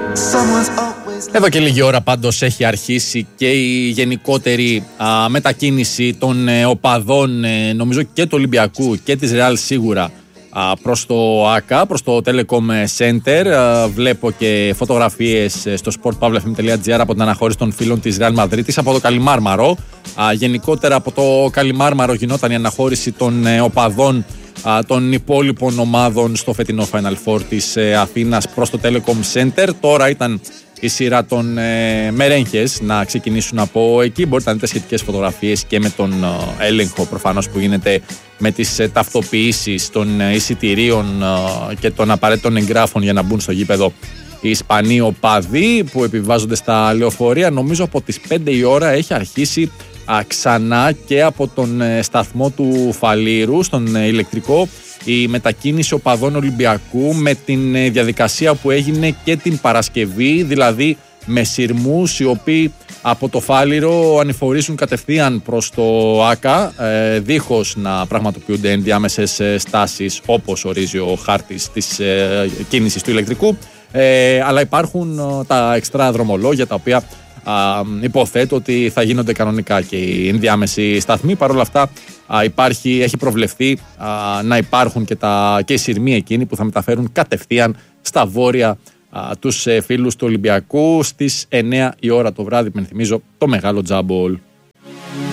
Εδώ και λίγη ώρα πάντως έχει αρχίσει και η γενικότερη μετακίνηση των οπαδών, νομίζω και του Ολυμπιακού και της Real σίγουρα, προς το ΆΚΑ, προς το Telecom Center. Βλέπω και φωτογραφίες στο sportpavlafm.gr από την αναχώρηση των φίλων της Real Madrid από το Καλιμάρμαρο. Γενικότερα από το Καλιμάρμαρο γινόταν η αναχώρηση των οπαδών των υπόλοιπων ομάδων στο φετινό Final Four της Αθήνας προς το Telecom Center. Τώρα ήταν η σειρά των Μερέγχες να ξεκινήσουν από εκεί. Μπορείτε να δείτε σχετικές φωτογραφίες και με τον έλεγχο προφανώς που γίνεται με τις ταυτοποιήσεις των εισιτηρίων και των απαραίτητων εγγράφων για να μπουν στο γήπεδο οι Ισπανοί οπαδοί που επιβάζονται στα λεωφορεία. Νομίζω από τις 5 η ώρα έχει αρχίσει ξανά και από τον σταθμό του Φαλήρου στον ηλεκτρικό η μετακίνηση οπαδών Ολυμπιακού με την διαδικασία που έγινε και την Παρασκευή, δηλαδή με σειρμούς οι οποίοι από το Φάληρο ανηφορίζουν κατευθείαν προς το ΆΚΑ, δίχως να πραγματοποιούνται ενδιάμεσες στάσεις όπως ορίζει ο χάρτης της κίνησης του ηλεκτρικού, αλλά υπάρχουν τα εξτρά δρομολόγια τα οποία υποθέτω ότι θα γίνονται κανονικά και οι ενδιάμεσοι σταθμοί. Παρ' όλα αυτά έχει προβλεφθεί να υπάρχουν και οι σειρμοί εκείνοι που θα μεταφέρουν κατευθείαν στα βόρεια τους φίλους του Ολυμπιακού στις 9 η ώρα το βράδυ, υπενθυμίζω, το μεγάλο τζάμπολ.